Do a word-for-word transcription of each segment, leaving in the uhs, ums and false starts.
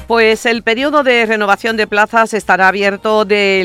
Pues el periodo de renovación de plazas estará abierto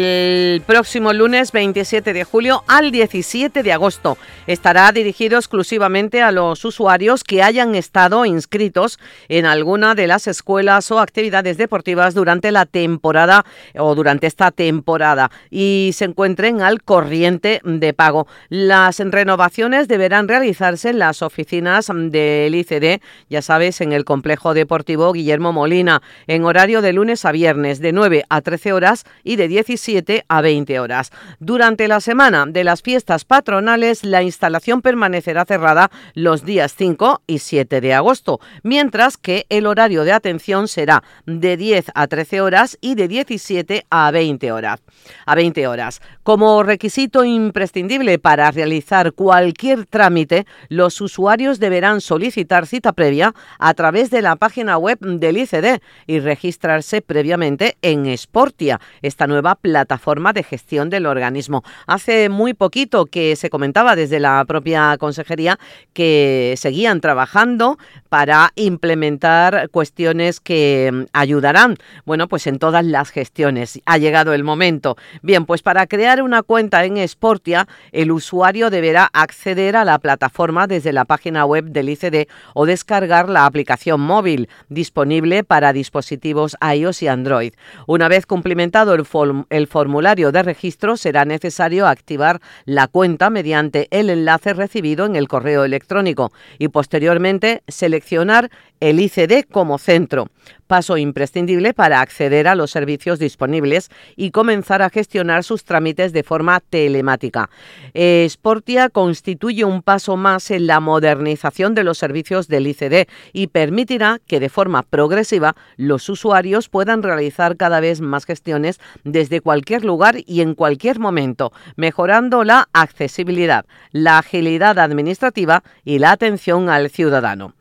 del próximo lunes veintisiete de julio al diecisiete de agosto. Estará dirigido exclusivamente a los usuarios que hayan estado inscritos en alguna de las escuelas o actividades deportivas durante la temporada o durante esta temporada y se encuentren al corriente de pago. Las renovaciones deberán realizarse en las oficinas del I C D, ya sabes, en el complejo deportivo Guillermo Molina, en horario de lunes a viernes de nueve a trece horas y de diecisiete a veinte horas. Durante la semana de las fiestas patronales, la instalación permanecerá cerrada los días cinco y siete de agosto, mientras que el horario de atención será de diez a trece horas y de diecisiete a veinte horas. A veinte horas. Como requisito imprescindible para realizar cualquier trámite, los usuarios deberán solicitar cita previa a través de la página web del I C D y registrarse previamente en Sportia, esta nueva plataforma de gestión del organismo. Hace muy poquito que se comentaba desde la propia consejería que seguían trabajando para implementar cuestiones que ayudarán, bueno, pues en todas las gestiones. Ha llegado el momento. Bien, pues para crear una cuenta en Sportia, el usuario deberá acceder a la plataforma desde la página web del I C D o descargar la aplicación móvil disponible para dispositivos iOS y Android. Una vez cumplimentado el, form- el formulario de registro, será necesario activar la cuenta mediante el enlace recibido en el correo electrónico y posteriormente seleccionar el I C D como centro, paso imprescindible para acceder a los servicios disponibles y comenzar a gestionar sus trámites de forma telemática. Eh, Sportia constituye un paso más en la modernización de los servicios del I C D y permitirá que de forma progresiva los usuarios puedan realizar cada vez más gestiones desde cualquier lugar y en cualquier momento, mejorando la accesibilidad, la agilidad administrativa y la atención al ciudadano.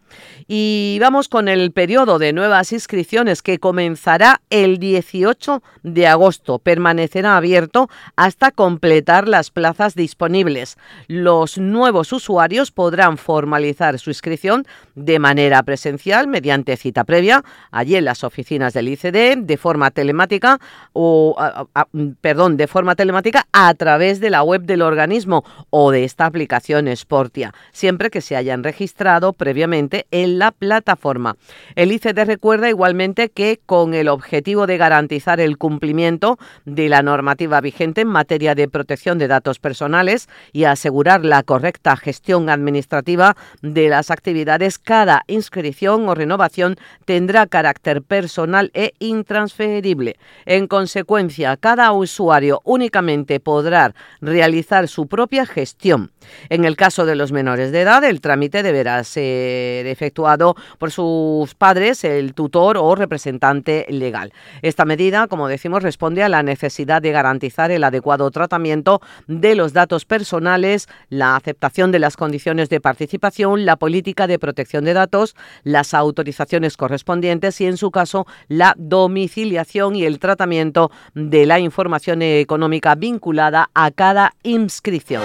Y vamos con el periodo de nuevas inscripciones que comenzará el dieciocho de agosto. Permanecerá abierto hasta completar las plazas disponibles. Los nuevos usuarios podrán formalizar su inscripción de manera presencial mediante cita previa, allí en las oficinas del I C D, de forma telemática o a, a, perdón, de forma telemática a través de la web del organismo o de esta aplicación Sportia, siempre que se hayan registrado previamente en la plataforma. El I C D recuerda igualmente que con el objetivo de garantizar el cumplimiento de la normativa vigente en materia de protección de datos personales y asegurar la correcta gestión administrativa de las actividades, cada inscripción o renovación tendrá carácter personal e intransferible. En consecuencia, cada usuario únicamente podrá realizar su propia gestión. En el caso de los menores de edad, el trámite deberá ser efectuado por sus padres, el tutor o representante legal. Esta medida, como decimos, responde a la necesidad de garantizar el adecuado tratamiento de los datos personales, la aceptación de las condiciones de participación, la política de protección de datos, las autorizaciones correspondientes y, en su caso, la domiciliación y el tratamiento de la información económica vinculada a cada inscripción.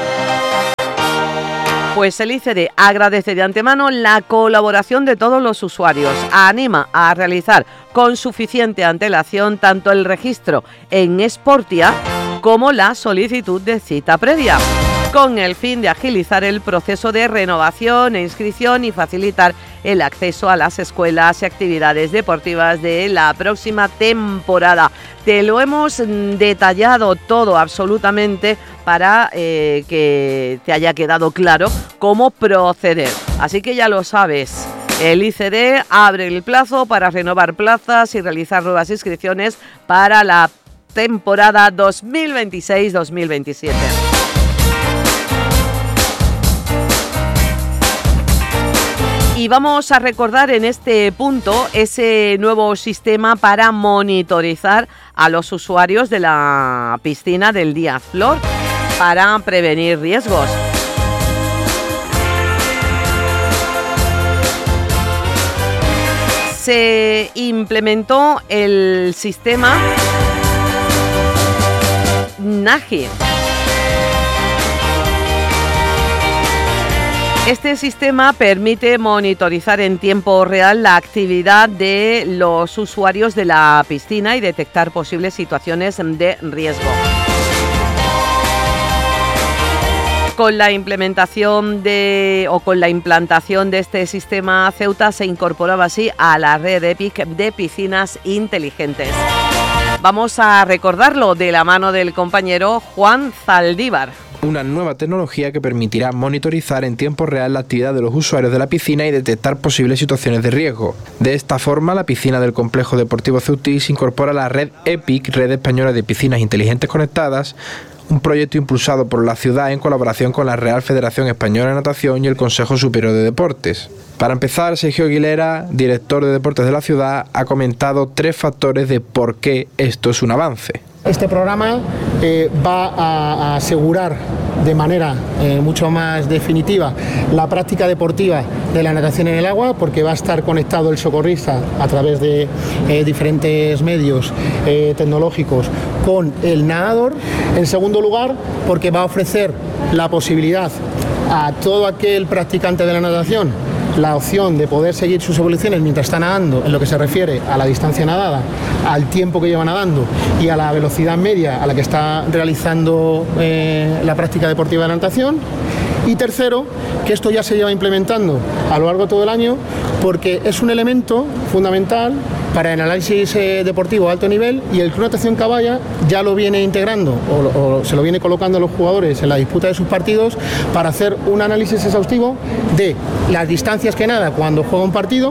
Pues el I C D agradece de antemano la colaboración de todos los usuarios. Anima a realizar con suficiente antelación tanto el registro en Sportia como la solicitud de cita previa, con el fin de agilizar el proceso de renovación e inscripción y facilitar el acceso a las escuelas y actividades deportivas de la próxima temporada. Te lo hemos detallado todo absolutamente para eh, que te haya quedado claro cómo proceder. Así que ya lo sabes, el I C D abre el plazo para renovar plazas y realizar nuevas inscripciones para la temporada dos mil veintiséis dos mil veintisiete. Y vamos a recordar en este punto ese nuevo sistema para monitorizar a los usuarios de la piscina del Díaz Flor para prevenir riesgos. Se implementó el sistema N A G I. Este sistema permite monitorizar en tiempo real la actividad de los usuarios de la piscina y detectar posibles situaciones de riesgo. Con la implementación de o con la implantación de este sistema, Ceuta se incorporaba así a la red EPIC de piscinas inteligentes. Vamos a recordarlo de la mano del compañero Juan Zaldívar. Una nueva tecnología que permitirá monitorizar en tiempo real la actividad de los usuarios de la piscina y detectar posibles situaciones de riesgo. De esta forma, la piscina del Complejo Deportivo Ceutí se incorpora a la red EPIC, Red Española de Piscinas Inteligentes Conectadas, un proyecto impulsado por la ciudad en colaboración con la Real Federación Española de Natación y el Consejo Superior de Deportes. Para empezar, Sergio Aguilera, director de Deportes de la ciudad, ha comentado tres factores de por qué esto es un avance. Este programa eh, va a, a asegurar de manera eh, mucho más definitiva la práctica deportiva de la natación en el agua, porque va a estar conectado el socorrista a través de eh, diferentes medios eh, tecnológicos con el nadador. En segundo lugar, porque va a ofrecer la posibilidad a todo aquel practicante de la natación la opción de poder seguir sus evoluciones mientras está nadando, en lo que se refiere a la distancia nadada, al tiempo que lleva nadando y a la velocidad media a la que está realizando eh, la práctica deportiva de la natación. Y tercero, que esto ya se lleva implementando a lo largo de todo el año, porque es un elemento fundamental para el análisis eh, deportivo a alto nivel, y el Club Natación Caballa ya lo viene integrando o, o se lo viene colocando a los jugadores en la disputa de sus partidos para hacer un análisis exhaustivo de las distancias que nada cuando juega un partido,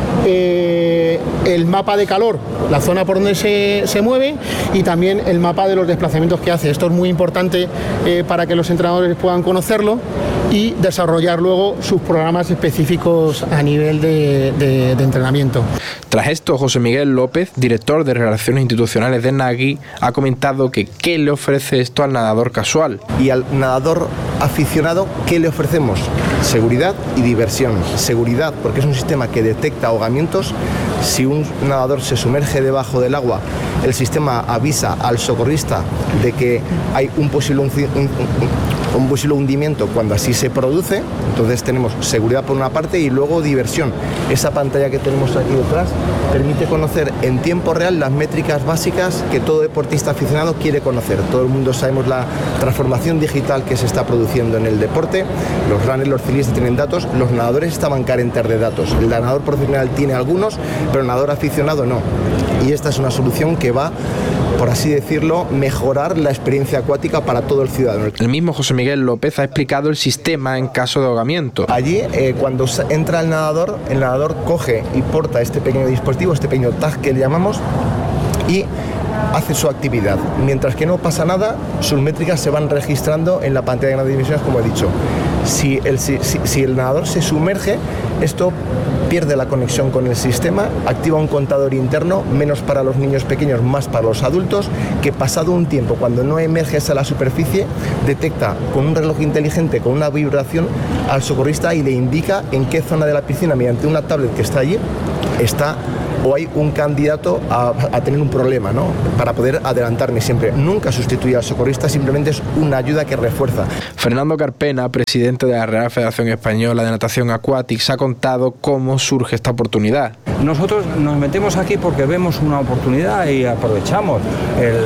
eh, el mapa de calor, la zona por donde se, se mueve, y también el mapa de los desplazamientos que hace. Esto es muy importante eh, para que los entrenadores puedan conocerlo y desarrollar luego sus programas específicos a nivel de, de, de entrenamiento. Tras esto, José Miguel López, director de Relaciones Institucionales de NAGI, ha comentado que ¿qué le ofrece esto al nadador casual? Y al nadador aficionado, ¿qué le ofrecemos? Seguridad y diversión. Seguridad, porque es un sistema que detecta ahogamientos. Si un nadador se sumerge debajo del agua, el sistema avisa al socorrista de que hay un posible, un, un, un posible hundimiento cuando así se produce. Entonces tenemos seguridad por una parte y luego diversión. Esa pantalla que tenemos aquí detrás permite conocer en tiempo real las métricas básicas que todo deportista aficionado quiere conocer. Todo el mundo sabemos la transformación digital que se está produciendo en el deporte. Los runners, los ciclistas tienen datos, los nadadores estaban carentes de datos. El nadador profesional tiene algunos, pero el nadador aficionado no. Y esta es una solución que va, por así decirlo, mejorar la experiencia acuática para todo el ciudadano. El mismo José Miguel López ha explicado el sistema en caso de ahogamiento. Allí, eh, cuando entra el nadador, el nadador coge y porta este pequeño dispositivo, este pequeño tag que le llamamos, y hace su actividad. Mientras que no pasa nada, sus métricas se van registrando en la pantalla de grandes dimensiones, como he dicho. Si el, si, si el nadador se sumerge, esto pierde la conexión con el sistema, activa un contador interno, menos para los niños pequeños, más para los adultos, que pasado un tiempo, cuando no emerges a la superficie, detecta con un reloj inteligente, con una vibración, al socorrista y le indica en qué zona de la piscina, mediante una tablet que está allí, está o hay un candidato a, a tener un problema, ¿no? Para poder adelantarme siempre. Nunca sustituye al socorrista, simplemente es una ayuda que refuerza. Fernando Carpena, presidente de la Real Federación Española de Natación Aquatics, ha contado cómo surge esta oportunidad. Nosotros nos metemos aquí porque vemos una oportunidad y aprovechamos el,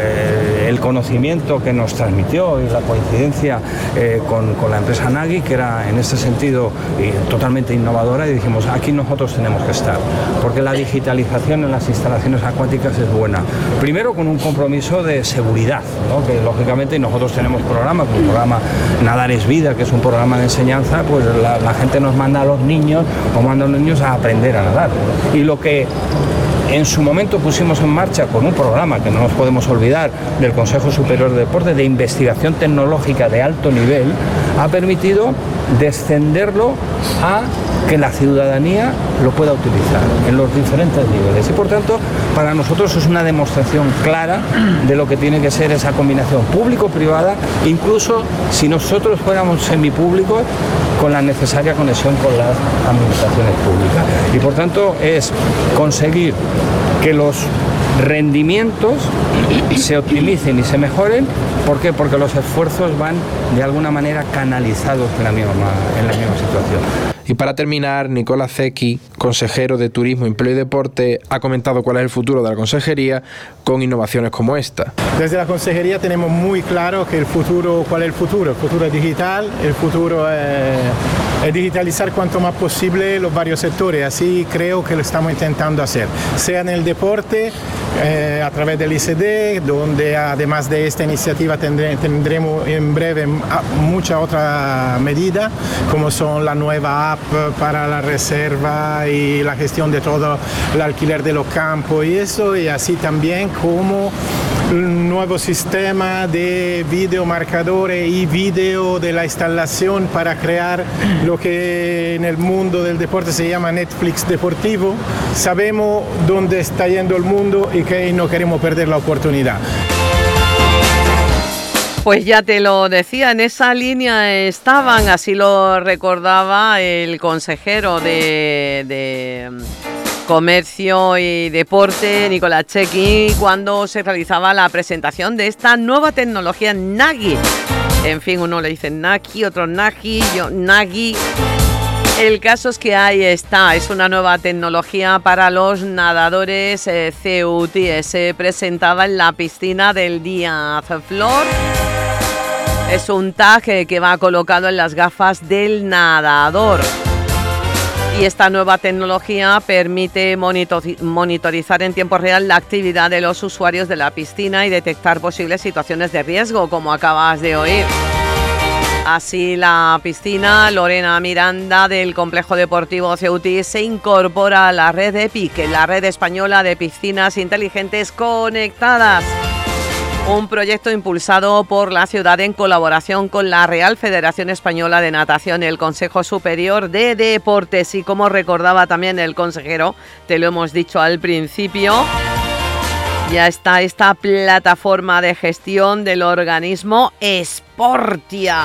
eh, el conocimiento que nos transmitió y la coincidencia eh, con, con la empresa NAGI, que era en este sentido eh, totalmente innovadora, y dijimos, aquí nosotros tenemos que estar, porque la digitalización en las instalaciones acuáticas es buena. Primero con un compromiso de seguridad, ¿no? Que lógicamente nosotros tenemos programas, un programa Nadar es Vida, que es un programa de enseñanza, pues la, la gente nos manda a los niños o manda a los niños a aprender a nadar. Y lo que en su momento pusimos en marcha con un programa que no nos podemos olvidar del Consejo Superior de Deportes, de investigación tecnológica de alto nivel, ha permitido descenderlo a que la ciudadanía lo pueda utilizar en los diferentes niveles. Y por tanto, para nosotros es una demostración clara de lo que tiene que ser esa combinación público-privada, incluso si nosotros fuéramos semipúblicos, con la necesaria conexión con las administraciones públicas. Y por tanto es conseguir que los rendimientos se optimicen y se mejoren. ¿Por qué? Porque los esfuerzos van de alguna manera canalizados en la misma, en la misma situación. Y para terminar, Nicolás Zecchi, consejero de Turismo, Empleo y Deporte, ha comentado cuál es el futuro de la consejería con innovaciones como esta. Desde la consejería tenemos muy claro que el futuro, ¿cuál es el futuro? El futuro es digital, el futuro es, es digitalizar cuanto más posible los varios sectores, así creo que lo estamos intentando hacer, sea en el deporte, eh, a través del I C D, donde además de esta iniciativa tendré, tendremos en breve muchas otras medidas, como son la nueva app para la reserva y la gestión de todo el alquiler de los campos y eso, y así también como un nuevo sistema de videomarcadores y video de la instalación para crear lo que en el mundo del deporte se llama Netflix deportivo. Sabemos dónde está yendo el mundo y que no queremos perder la oportunidad. Pues ya te lo decía, en esa línea estaban, así lo recordaba el consejero de, de Comercio y Deporte, Nicolás Zecchi, cuando se realizaba la presentación de esta nueva tecnología Nagi. En fin, uno le dice Nagi, otro Nagi, yo Nagi. El caso es que ahí está, es una nueva tecnología para los nadadores eh, ceutíes. Se presentaba en la piscina del Díaz Flor. Es un tag que va colocado en las gafas del nadador. Y esta nueva tecnología permite monitorizar en tiempo real la actividad de los usuarios de la piscina y detectar posibles situaciones de riesgo, como acabas de oír. Así, la piscina Lorena Miranda del Complejo Deportivo Ceutí se incorpora a la red EPIC, la red española de piscinas inteligentes conectadas. Un proyecto impulsado por la ciudad en colaboración con la Real Federación Española de Natación y el Consejo Superior de Deportes. Y como recordaba también el consejero, te lo hemos dicho al principio, ya está esta plataforma de gestión del organismo Sportia.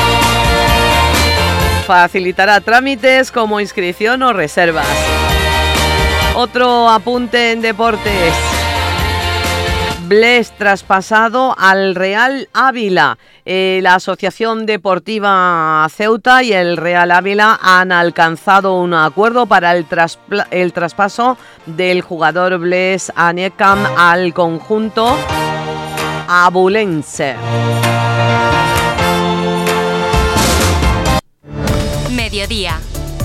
Facilitará trámites como inscripción o reservas. Otro apunte en deportes. Bles traspasado al Real Ávila. Eh, la Asociación Deportiva Ceuta y el Real Ávila han alcanzado un acuerdo para el, traspla- el traspaso del jugador Bles Anekam al conjunto abulense. Mediodía.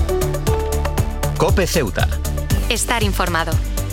COPE Ceuta. Estar informado.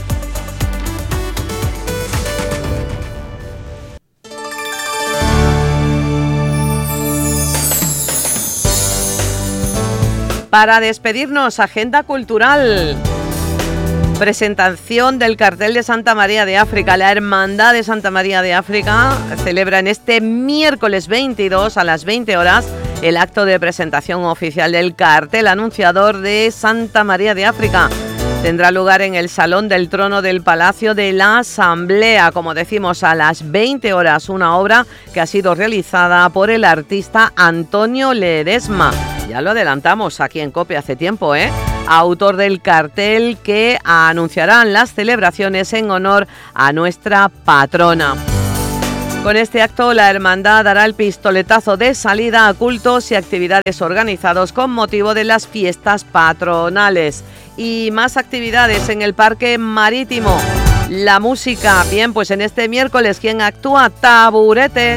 Para despedirnos, agenda cultural. Presentación del cartel de Santa María de África. La Hermandad de Santa María de África celebra en este miércoles veintidós a las veinte horas el acto de presentación oficial del cartel anunciador de Santa María de África. Tendrá lugar en el Salón del Trono del Palacio de la Asamblea, como decimos, a las veinte horas, una obra que ha sido realizada por el artista Antonio Ledesma. Ya lo adelantamos aquí en COPE hace tiempo, ¿eh? Autor del cartel que anunciarán las celebraciones en honor a nuestra patrona. Con este acto, la hermandad dará el pistoletazo de salida a cultos y actividades organizados con motivo de las fiestas patronales. Y más actividades en el Parque Marítimo. La música, bien, pues en este miércoles, ¿quién actúa? Taburete.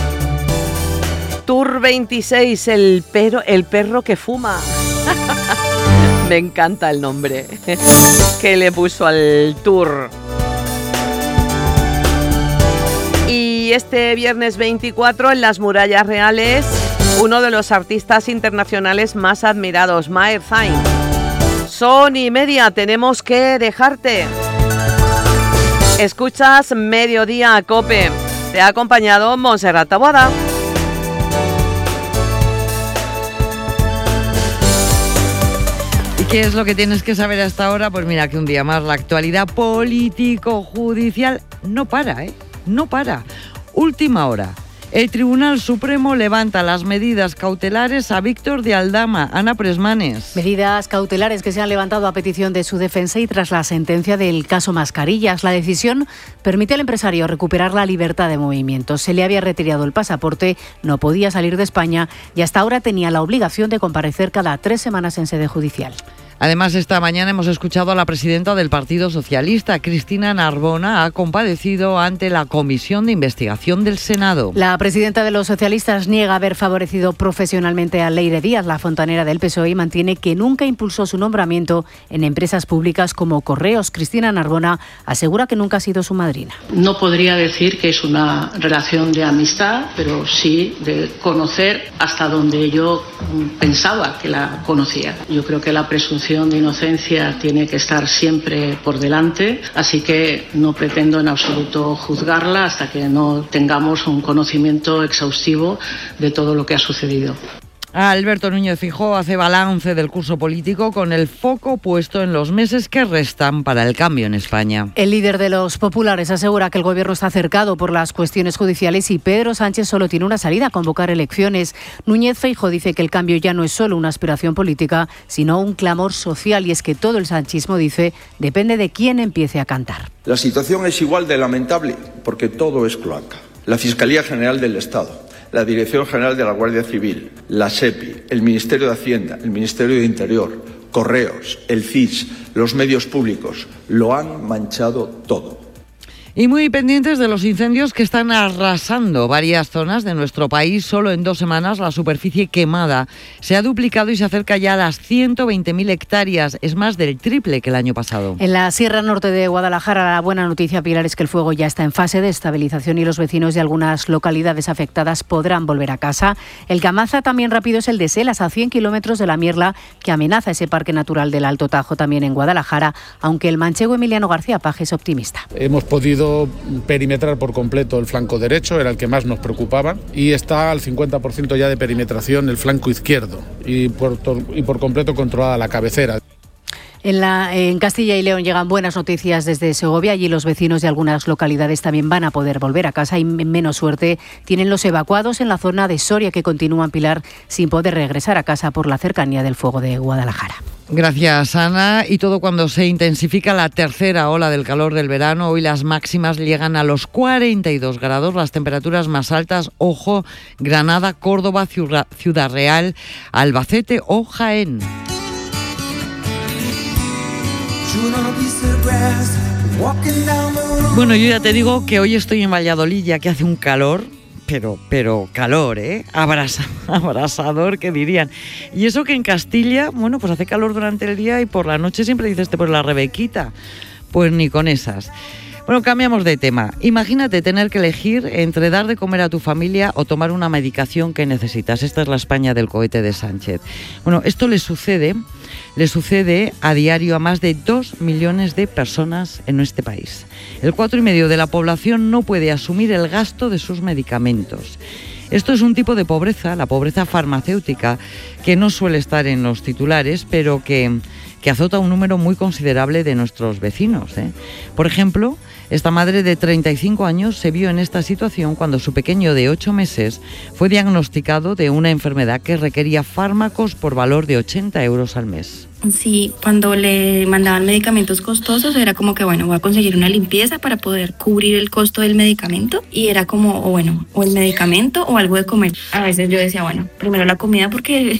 Tour veintiséis, el perro, el perro que fuma. Me encanta el nombre que le puso al tour. Y este viernes veinticuatro, en las Murallas Reales, uno de los artistas internacionales más admirados, Maher Zain. Son y media, tenemos que dejarte. Escuchas Mediodía a COPE. Te ha acompañado Montserrat Taboada. ¿Y qué es lo que tienes que saber hasta ahora? Pues mira, que un día más la actualidad político-judicial no para, ¿eh? No para. Última hora. El Tribunal Supremo levanta las medidas cautelares a Víctor de Aldama. Ana Presmanes. Medidas cautelares que se han levantado a petición de su defensa y tras la sentencia del caso Mascarillas. La decisión permite al empresario recuperar la libertad de movimiento. Se le había retirado el pasaporte, no podía salir de España y hasta ahora tenía la obligación de comparecer cada tres semanas en sede judicial. Además, esta mañana hemos escuchado a la presidenta del Partido Socialista, Cristina Narbona, ha comparecido ante la Comisión de Investigación del Senado. La presidenta de los socialistas niega haber favorecido profesionalmente a Leire Díaz, la fontanera del P S O E, y mantiene que nunca impulsó su nombramiento en empresas públicas como Correos. Cristina Narbona asegura que nunca ha sido su madrina. No podría decir que es una relación de amistad, pero sí de conocer hasta donde yo pensaba que la conocía. Yo creo que la presunción de inocencia tiene que estar siempre por delante, así que no pretendo en absoluto juzgarla hasta que no tengamos un conocimiento exhaustivo de todo lo que ha sucedido. Alberto Núñez Feijóo hace balance del curso político con el foco puesto en los meses que restan para el cambio en España. El líder de los populares asegura que el gobierno está cercado por las cuestiones judiciales y Pedro Sánchez solo tiene una salida: convocar elecciones. Núñez Feijóo dice que el cambio ya no es solo una aspiración política, sino un clamor social, y es que todo el sanchismo, dice, depende de quién empiece a cantar. La situación es igual de lamentable porque todo es cloaca. La Fiscalía General del Estado, la Dirección General de la Guardia Civil, la SEPI, el Ministerio de Hacienda, el Ministerio de Interior, Correos, el C I S, los medios públicos, lo han manchado todo. Y muy pendientes de los incendios que están arrasando varias zonas de nuestro país. Solo en dos semanas la superficie quemada se ha duplicado y se acerca ya a las ciento veinte mil hectáreas. Es más del triple que el año pasado. En la Sierra Norte de Guadalajara, la buena noticia, Pilar, es que el fuego ya está en fase de estabilización y los vecinos de algunas localidades afectadas podrán volver a casa. El que avanza también rápido es el de Selas, a cien kilómetros de la Mierla, que amenaza ese parque natural del Alto Tajo también en Guadalajara, aunque el manchego Emiliano García Paje es optimista. Hemos podido perimetrar por completo el flanco derecho, era el que más nos preocupaba, y está al cincuenta por ciento ya de perimetración el flanco izquierdo y por, y por completo controlada la cabecera. En, la, en Castilla y León llegan buenas noticias desde Segovia. Allí los vecinos de algunas localidades también van a poder volver a casa, y menos suerte tienen los evacuados en la zona de Soria, que continúan, Pilar, sin poder regresar a casa por la cercanía del fuego de Guadalajara. Gracias, Ana. Y todo cuando se intensifica la tercera ola del calor del verano. Hoy las máximas llegan a los cuarenta y dos grados, las temperaturas más altas, ojo, Granada, Córdoba, Ciudad Real, Albacete o Jaén. Bueno, yo ya te digo que hoy estoy en Valladolid, ya que hace un calor, pero, pero calor, ¿eh? Abrasa, abrasador, que dirían. Y eso que en Castilla, bueno, pues hace calor durante el día y por la noche siempre dices, pues la Rebequita. Pues ni con esas. Bueno, cambiamos de tema. Imagínate tener que elegir entre dar de comer a tu familia o tomar una medicación que necesitas. Esta es la España del cohete de Sánchez. Bueno, esto le sucede, le sucede a diario a más de dos millones de personas en nuestro país. El cuatro y medio de la población no puede asumir el gasto de sus medicamentos. Esto es un tipo de pobreza, la pobreza farmacéutica, que no suele estar en los titulares, pero que, que azota a un número muy considerable de nuestros vecinos, ¿eh? Por ejemplo, esta madre de treinta y cinco años se vio en esta situación cuando su pequeño de ocho meses fue diagnosticado de una enfermedad que requería fármacos por valor de ochenta euros al mes. Sí, cuando le mandaban medicamentos costosos era como que, bueno, voy a conseguir una limpieza para poder cubrir el costo del medicamento, y era como, o bueno, o el medicamento o algo de comer. A veces yo decía, bueno, primero la comida porque